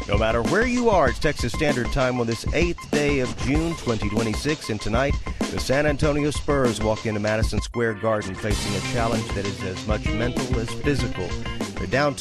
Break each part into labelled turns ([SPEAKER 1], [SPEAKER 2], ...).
[SPEAKER 1] No matter where you are, it's Texas Standard Time on this 8th day of June 2026, and tonight the San Antonio Spurs walk into Madison Square Garden facing a challenge that is as much mental as physical. They're down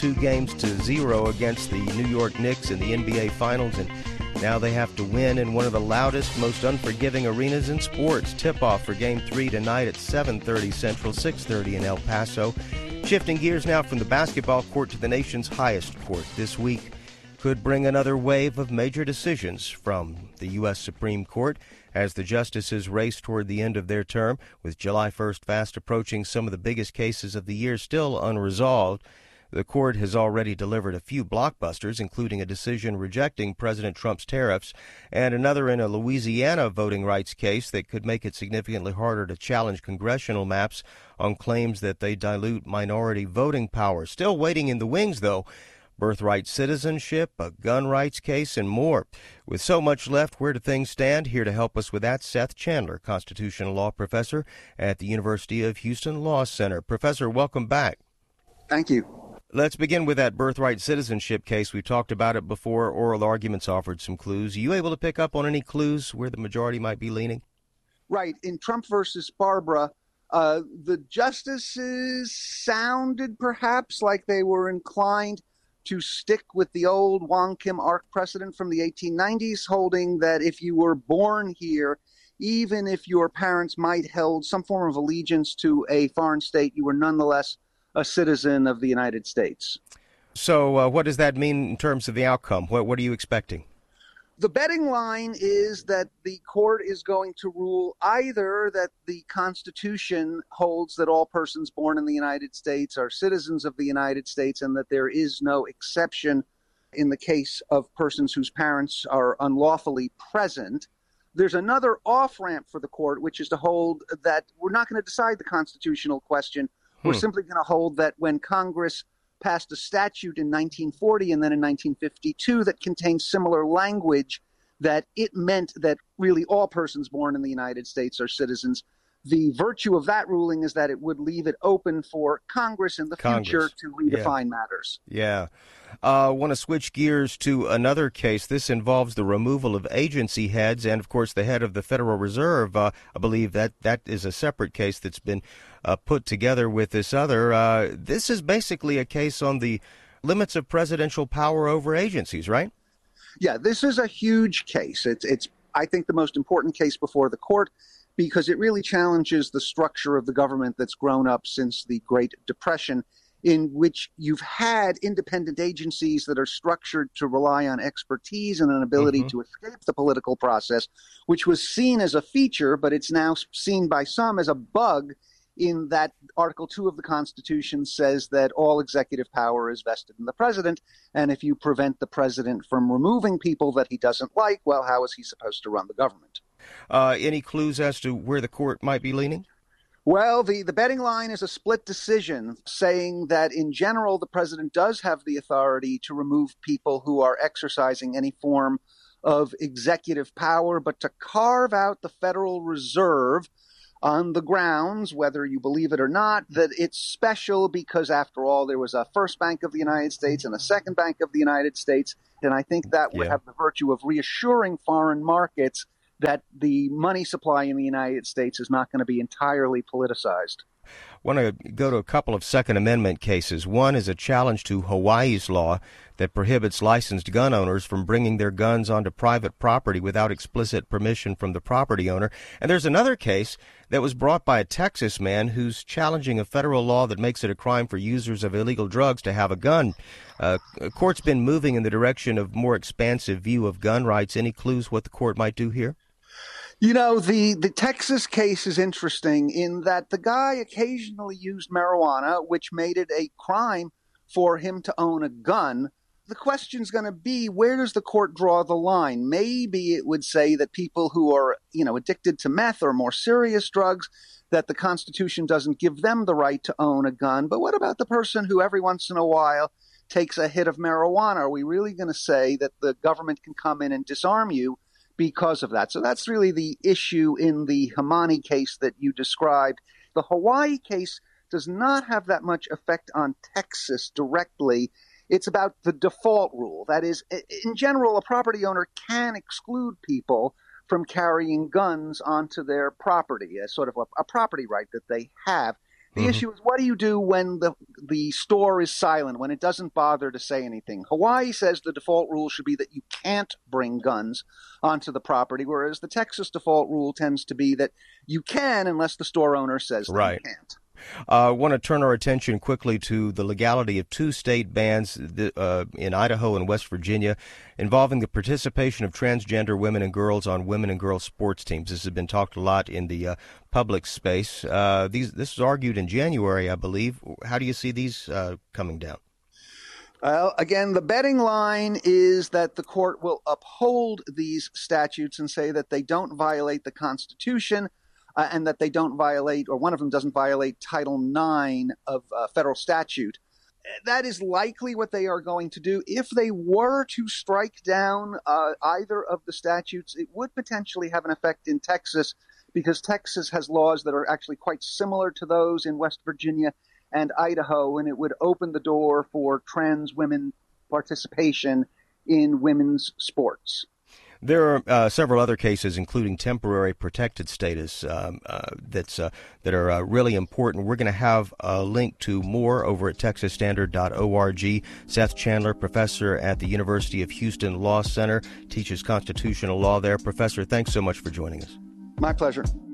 [SPEAKER 1] 2-0 against the New York Knicks in the NBA Finals, and now they have to win in one of the loudest, most unforgiving arenas in sports. Tip-off for Game 3 tonight at 7:30 Central, 6:30 in El Paso. Shifting gears now from the basketball court to the nation's highest court. This week could bring another wave of major decisions from the U.S. Supreme Court as the justices race toward the end of their term, with July 1st fast approaching. Some of the biggest cases of the year still unresolved. The court has already delivered a few blockbusters, including a decision rejecting President Trump's tariffs and another in a Louisiana voting rights case that could make it significantly harder to challenge congressional maps on claims that they dilute minority voting power. Still waiting in the wings, though, birthright citizenship, a gun rights case, and more. With so much left, where do things stand? Here to help us with that, Seth Chandler, constitutional law professor at the University of Houston Law Center. Professor, welcome back.
[SPEAKER 2] Thank you.
[SPEAKER 1] Let's begin with that birthright citizenship case. We've talked about it before. Oral arguments offered some clues. Are you able to pick up on any clues where the majority might be leaning?
[SPEAKER 2] Right. In Trump versus Barbara, the justices sounded perhaps like they were inclined to stick with the old Wong Kim Ark precedent from the 1890s, holding that if you were born here, even if your parents might held some form of allegiance to a foreign state, you were nonetheless a citizen of the United States.
[SPEAKER 1] So what does that mean in terms of the outcome? What are you expecting?
[SPEAKER 2] The betting line is that the court is going to rule either that the Constitution holds that all persons born in the United States are citizens of the United States and that there is no exception in the case of persons whose parents are unlawfully present. There's another off-ramp for the court, which is to hold that we're not going to decide the constitutional question. We're simply going to hold that when Congress passed a statute in 1940 and then in 1952 that contained similar language, that it meant that really all persons born in the United States are citizens. The virtue of that ruling is that it would leave it open for Congress in the future to redefine matters.
[SPEAKER 1] Yeah. I want to switch gears to another case. This involves the removal of agency heads and, of course, the head of the Federal Reserve. I believe that is a separate case that's been put together with this other. This is basically a case on the limits of presidential power over agencies, right?
[SPEAKER 2] Yeah, this is a huge case. It's I think, the most important case before the court, because it really challenges the structure of the government that's grown up since the Great Depression, in which you've had independent agencies that are structured to rely on expertise and an ability to escape the political process, which was seen as a feature, but it's now seen by some as a bug, in that Article 2 of the Constitution says that all executive power is vested in the president, and if you prevent the president from removing people that he doesn't like, well, how is he supposed to run the government?
[SPEAKER 1] Any clues as to where the court might be leaning?
[SPEAKER 2] Well, the betting line is a split decision, saying that in general the president does have the authority to remove people who are exercising any form of executive power, but to carve out the Federal Reserve on the grounds, whether you believe it or not, that it's special because, after all, there was a First Bank of the United States and a Second Bank of the United States, and I think that would have the virtue of reassuring foreign markets that the money supply in the United States is not going to be entirely politicized.
[SPEAKER 1] I want to go to a couple of Second Amendment cases. One is a challenge to Hawaii's law that prohibits licensed gun owners from bringing their guns onto private property without explicit permission from the property owner. And there's another case that was brought by a Texas man who's challenging a federal law that makes it a crime for users of illegal drugs to have a gun. Court's been moving in the direction of more expansive view of gun rights. Any clues what the court might do here?
[SPEAKER 2] You know, the Texas case is interesting in that the guy occasionally used marijuana, which made it a crime for him to own a gun. The question's going to be, where does the court draw the line? Maybe it would say that people who are, addicted to meth or more serious drugs, that the Constitution doesn't give them the right to own a gun. But what about the person who every once in a while takes a hit of marijuana? Are we really going to say that the government can come in and disarm you because of that? So that's really the issue in the Hamani case that you described. The Hawaii case does not have that much effect on Texas directly. It's about the default rule. That is, in general, a property owner can exclude people from carrying guns onto their property as sort of a property right that they have. The issue is, what do you do when the store is silent, when it doesn't bother to say anything? Hawaii says the default rule should be that you can't bring guns onto the property, whereas the Texas default rule tends to be that you can unless the store owner says that you can't.
[SPEAKER 1] I want to turn our attention quickly to the legality of two state bans in Idaho and West Virginia involving the participation of transgender women and girls on women and girls sports teams. This has been talked a lot in the public space. This was argued in January, I believe. How do you see these coming down?
[SPEAKER 2] Well, again, the betting line is that the court will uphold these statutes and say that they don't violate the Constitution, and that they don't violate, or one of them doesn't violate, Title IX of federal statute. That is likely what they are going to do. If they were to strike down either of the statutes, it would potentially have an effect in Texas, because Texas has laws that are actually quite similar to those in West Virginia and Idaho, and it would open the door for trans women participation in women's sports.
[SPEAKER 1] There are several other cases, including temporary protected status, that are really important. We're going to have a link to more over at texasstandard.org. Seth Chandler, professor at the University of Houston Law Center, teaches constitutional law there. Professor, thanks so much for joining us.
[SPEAKER 2] My pleasure.